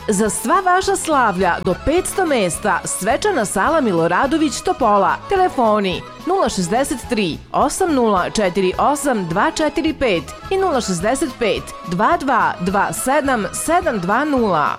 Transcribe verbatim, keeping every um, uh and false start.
Za sva vaša slavlja do petsto mesta svečana sala Miloradović Topola. Telefoni nula šezdeset tri osam nula četiri osam dva četiri pet i nula šezdeset pet dva dva dva sedam sedam dva nula.